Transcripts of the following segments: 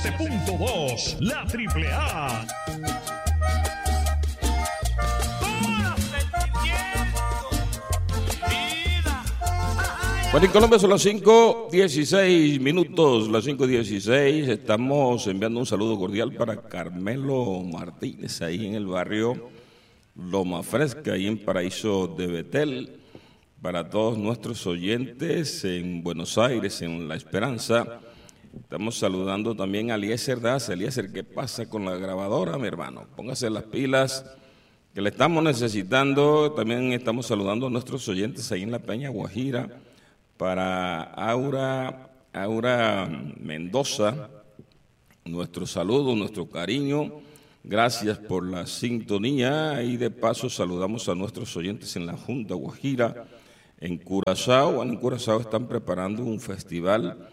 12.2, la AAA. Bueno, en Colombia son las 5:16 minutos, las 5:16. Estamos enviando un saludo cordial para Carmelo Martínez, ahí en el barrio Loma Fresca, ahí en Paraíso de Betel. Para todos nuestros oyentes en Buenos Aires, en La Esperanza. Estamos saludando también a Eliezer Daza. Eliezer, ¿qué pasa con la grabadora, mi hermano? Póngase las pilas, que le estamos necesitando. También estamos saludando a nuestros oyentes ahí en La Peña Guajira. Para Aura Mendoza, nuestro saludo, nuestro cariño. Gracias por la sintonía. Y de paso saludamos a nuestros oyentes en la Junta Guajira, en Curazao. Bueno, en Curazao están preparando un festival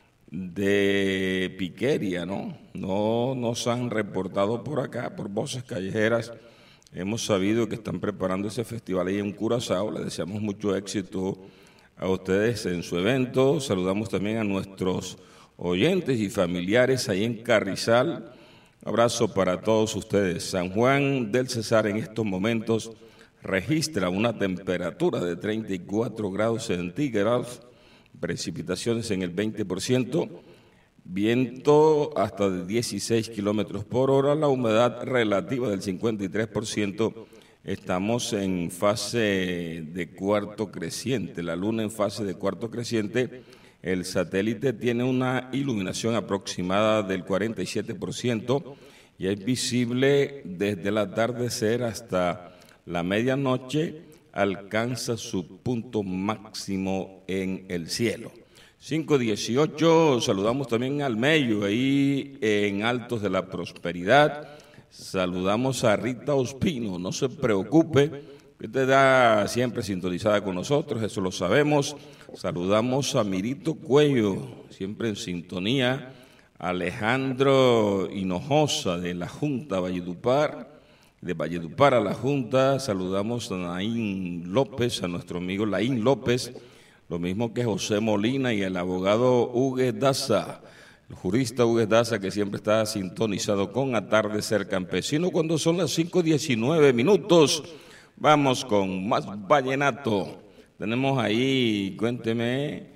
de piquería, ¿no? No nos han reportado por acá, por voces callejeras. Hemos sabido que están preparando ese festival ahí en Curazao. Les deseamos mucho éxito a ustedes en su evento. Saludamos también a nuestros oyentes y familiares ahí en Carrizal. Un abrazo para todos ustedes. San Juan del Cesar en estos momentos registra una temperatura de 34 grados centígrados, precipitaciones en el 20%, viento hasta de 16 kilómetros por hora, la humedad relativa del 53%. Estamos en fase de cuarto creciente, la luna en fase de cuarto creciente. El satélite tiene una iluminación aproximada del 47% y es visible desde el atardecer hasta la medianoche. Alcanza su punto máximo en el cielo. 5:18, saludamos también al Mello, ahí en Altos de la Prosperidad. Saludamos a Rita Ospino, no se preocupe, que usted está siempre sintonizada con nosotros, eso lo sabemos. Saludamos a Mirito Cuello, siempre en sintonía. Alejandro Hinojosa, de la Junta Valledupar. De Valledupar a la Junta. Saludamos a Naín López, a nuestro amigo Laín López, lo mismo que José Molina y el abogado Hugues Daza, el jurista Hugues Daza, que siempre está sintonizado con Atardecer Campesino. Cuando son las 5:19 minutos, vamos con más vallenato. Tenemos ahí, cuénteme,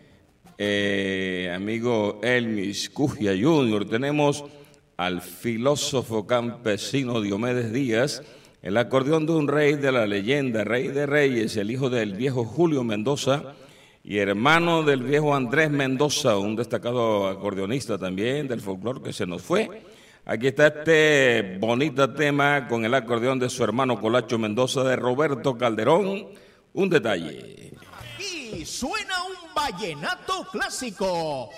amigo Elmis Cugia Jr., tenemos al filósofo campesino Diomedes Díaz, el acordeón de un rey de la leyenda, rey de reyes, el hijo del viejo Julio Mendoza y hermano del viejo Andrés Mendoza, un destacado acordeonista también del folclore que se nos fue. Aquí está este bonito tema con el acordeón de su hermano Colacho Mendoza, de Roberto Calderón. Un detalle. Aquí suena un vallenato clásico.